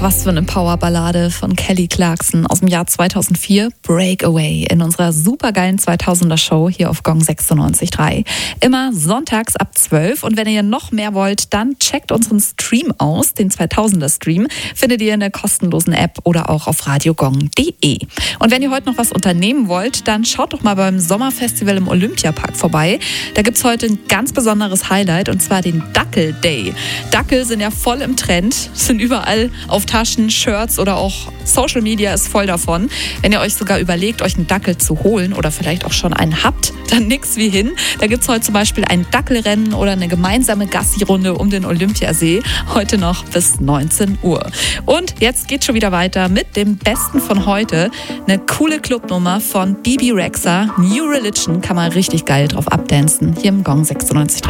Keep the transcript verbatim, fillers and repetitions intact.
Was für eine Powerballade von Kelly Clarkson aus dem Jahr zweitausendvier, Breakaway, in unserer supergeilen zweitausender-Show hier auf Gong sechsundneunzig Komma drei. Immer sonntags ab zwölf, und wenn ihr noch mehr wollt, dann checkt unseren Stream aus, den zweitausender-Stream, findet ihr in der kostenlosen App oder auch auf radiogong punkt de. Und wenn ihr heute noch was unternehmen wollt, dann schaut doch mal beim Sommerfestival im Olympiapark vorbei. Da gibt's heute ein ganz besonderes Highlight, und zwar den Dackel Day. Dackel sind ja voll im Trend, sind überall auf Taschen, Shirts oder auch Social Media ist voll davon. Wenn ihr euch sogar überlegt, euch einen Dackel zu holen oder vielleicht auch schon einen habt, dann nix wie hin. Da gibt es heute zum Beispiel ein Dackelrennen oder eine gemeinsame Gassi-Runde um den Olympiasee. Heute noch bis neunzehn Uhr. Und jetzt geht schon wieder weiter mit dem Besten von heute. Eine coole Clubnummer von Bibi Rexha. New Religion, kann man richtig geil drauf abdancen. Hier im Gong sechsundneunzig Komma drei.